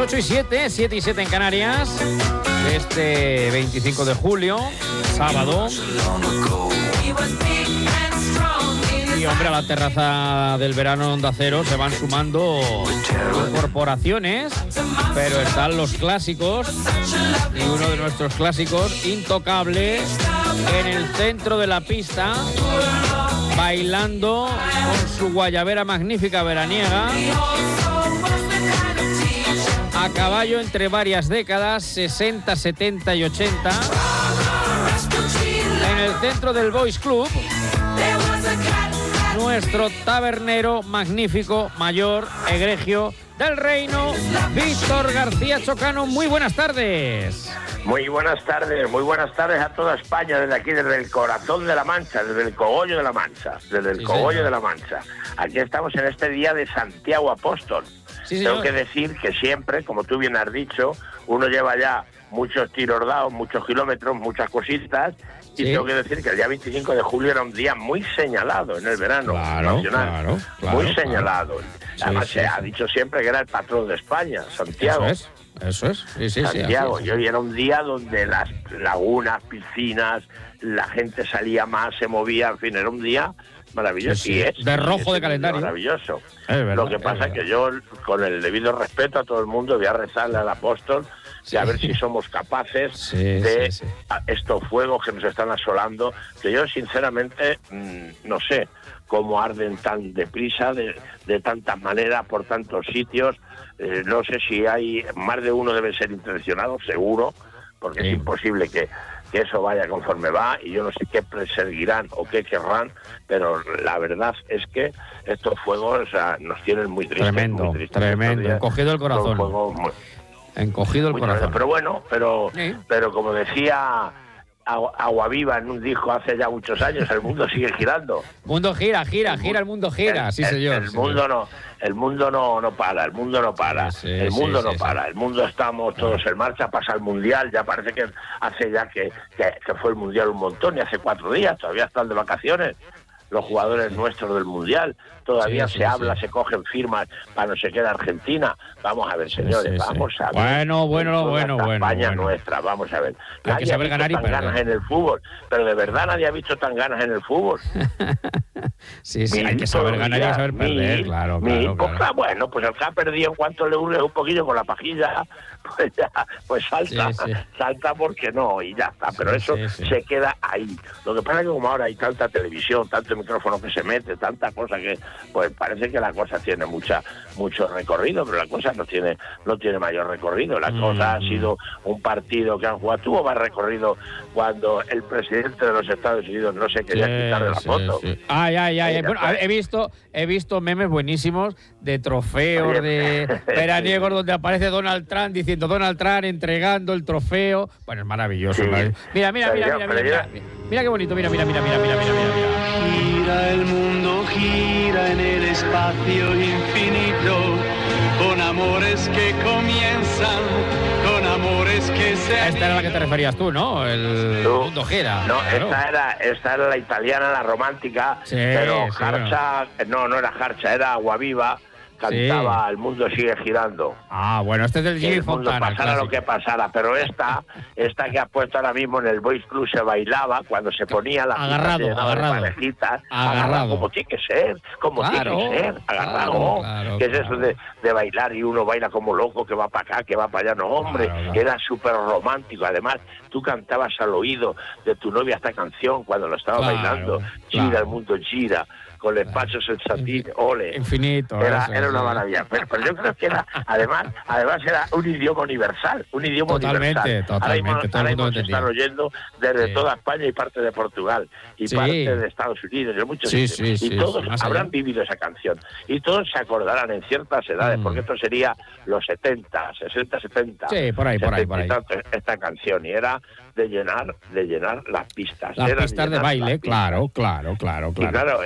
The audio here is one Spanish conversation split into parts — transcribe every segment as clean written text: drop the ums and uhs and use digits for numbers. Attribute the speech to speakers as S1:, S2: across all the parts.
S1: 8 y 7, 7 y 7 en Canarias. Este 25 de julio, sábado. Y hombre, a la terraza del verano Onda Cero se van sumando corporaciones, pero están los clásicos. Y uno de nuestros clásicos, Intocable, en el centro de la pista, bailando con su guayabera magnífica veraniega, a caballo entre varias décadas, 60, 70 y 80, en el centro del Boys Club, nuestro tabernero magnífico, mayor, egregio del reino, Víctor García Chocano. Muy buenas tardes.
S2: Muy buenas tardes a toda España, desde aquí, desde el corazón de la Mancha, desde el cogollo de la Mancha, de la Mancha. Aquí estamos en este día de Santiago Apóstol. Sí, tengo que decir que siempre, como tú bien has dicho, uno lleva ya muchos tiros dados, muchos kilómetros, muchas cositas, y tengo que decir que el día 25 de julio era un día muy señalado en el verano nacional, muy señalado. Además se ha dicho siempre que era el patrón de España, Santiago.
S1: Eso es. Sí,
S2: Santiago, y hoy era un día donde las lagunas, piscinas, la gente salía más, se movía, en fin, era un día maravilloso.
S1: Sí. De rojo de calendario.
S2: Maravilloso.
S1: Verdad,
S2: lo que pasa es que yo, con el debido respeto a todo el mundo, voy a rezarle al apóstol y a ver si somos capaces de estos fuegos que nos están asolando, que yo sinceramente no sé cómo arden tan deprisa, de tantas maneras, por tantos sitios. No sé si hay más de uno, debe ser intencionado, seguro, porque es imposible que eso vaya conforme va, y yo no sé qué perseguirán o qué querrán, pero la verdad es que estos fuegos nos tienen muy tristes.
S1: Tremendo, encogido el corazón. Encogido el corazón.
S2: Pero bueno, pero como decía Aguaviva en un disco hace ya muchos años, el mundo sigue girando.
S1: El mundo gira, el mundo gira, sí señor.
S2: El mundo no para, el mundo no para, el mundo estamos todos en marcha, pasa el Mundial, ya parece que hace ya que fue el Mundial un montón, y hace 4 días, todavía están de vacaciones los jugadores nuestros del Mundial, todavía se habla, se cogen firmas para no se queda Argentina. Vamos a ver, señores, vamos a ver.
S1: Bueno.
S2: España nuestra, vamos a ver.
S1: Hay que saber ganar y perder.
S2: Ganas en el fútbol, pero de verdad nadie ha visto tan ganas en el fútbol.
S1: Sí, hay que saber ganar y saber perder, claro.
S2: Bueno, pues el que ha perdido, en cuanto le urge un poquillo con la pajilla, pues salta porque no, y ya está. Pero eso se queda ahí. Lo que pasa es que como ahora hay tanta televisión, tanto micrófono que se mete, tanta cosa que, pues parece que la cosa tiene mucho recorrido, pero la cosa no tiene mayor recorrido. La cosa ha sido un partido que han jugado, tuvo más recorrido cuando el presidente de los Estados Unidos no se quería quitar de la foto.
S1: Bueno, he visto memes buenísimos de trofeos de veraniegos donde aparece Donald Trump diciendo Donald Trump entregando el trofeo. Bueno, es maravilloso. Mira qué bonito, mira.
S3: Gira el mundo, gira en el espacio infinito, con amores que comienzan, con amores que se...
S1: Esta era la que te referías tú, ¿no? El mundo gira.
S2: No, claro. esta era la italiana, la romántica, pero Jarcha, no era Jarcha, era Aguaviva, cantaba El mundo sigue girando.
S1: Bueno, este es del Jimmy Fontana.
S2: Pasara lo que pasara, pero esta que has puesto ahora mismo en el Boys Club se bailaba cuando se ponía la
S1: agarrado,
S2: como tiene que ser, agarrado.
S1: Claro,
S2: ¿Qué es eso de bailar y uno baila como loco, que va para acá, que va para allá? No, hombre, era súper romántico. Además, tú cantabas al oído de tu novia esta canción cuando lo estaba bailando. Gira, el mundo gira, con el paso sensatín, ole.
S1: Infinito.
S2: Era una maravilla. Pero yo creo que era, además era un idioma universal.
S1: Totalmente.
S2: Ahora mismo se están oyendo desde toda España y parte de Portugal. Y parte de Estados Unidos, de muchos sitios. Y todos habrán vivido esa canción. Y todos se acordarán en ciertas edades, porque esto sería los 60, 60, 70.
S1: Sí, por ahí.
S2: Esta canción. Y era de llenar las pistas.
S1: Las pistas de baile, claro.
S2: Y claro,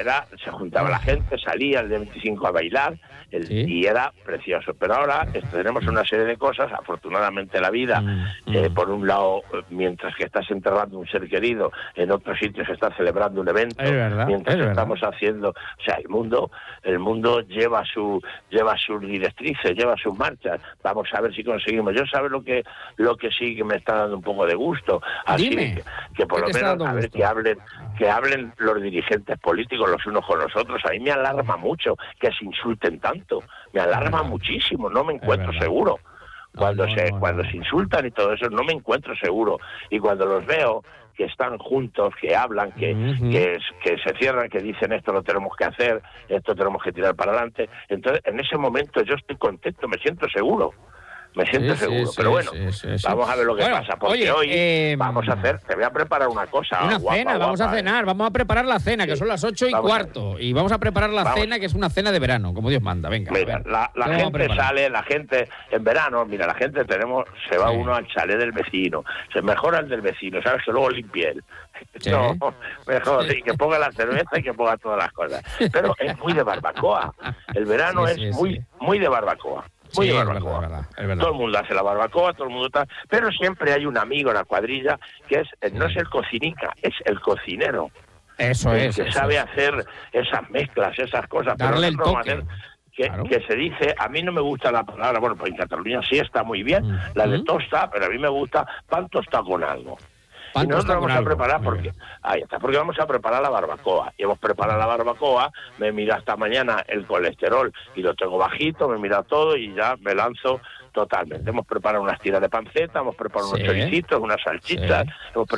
S2: se juntaba la gente, salía el día 25 a bailar, y era precioso. Pero ahora tenemos una serie de cosas, afortunadamente la vida, por un lado, mientras que estás enterrando un ser querido, en otros sitios se está celebrando un evento, mientras estamos haciendo, o sea, el mundo lleva sus directrices, lleva sus marchas. Vamos a ver si conseguimos. Yo sabes lo que sí que me está dando un poco de gusto, así que por lo menos a ver que hablen los dirigentes políticos los unos con los otros. A mí me alarma mucho que se insulten tanto, me alarma muchísimo, no me encuentro seguro. Cuando se insultan y todo eso, no me encuentro seguro. Y cuando los veo que están juntos, que hablan, que se cierran, que dicen esto lo tenemos que hacer, esto tenemos que tirar para adelante, entonces en ese momento yo estoy contento, me siento seguro. Pero bueno, vamos a ver lo que pasa, porque hoy vamos a hacer, te voy a preparar una cosa.
S1: Una cena, vamos a cenar, vamos a preparar la cena, que son las 8:15, y vamos a preparar la cena, que es una cena de verano, como Dios manda, venga.
S2: Mira, la gente sale, la gente, en verano, mira, la gente se va uno al chalet del vecino, se mejora el del vecino, sabes que luego limpie él. No, mejor, que ponga la cerveza y que ponga todas las cosas. Pero es muy de barbacoa, el verano es muy de barbacoa. Muy de barbacoa. Es verdad. Todo el mundo hace la barbacoa, todo el mundo está... Pero siempre hay un amigo en la cuadrilla que no es el cocinica, es el cocinero.
S1: Eso es.
S2: Que sabe hacer esas mezclas, esas cosas.
S1: Darle el toque.
S2: Que se dice, a mí no me gusta la palabra, bueno, pues en Cataluña sí está muy bien, la de tosta, pero a mí me gusta pan tostado con algo. Y nosotros vamos a preparar, porque vamos a preparar la barbacoa. Y hemos preparado la barbacoa, me mira hasta mañana el colesterol y lo tengo bajito, me mira todo y ya me lanzo totalmente. Hemos preparado unas tiras de panceta, hemos preparado unos choricitos, unas salchichas, hemos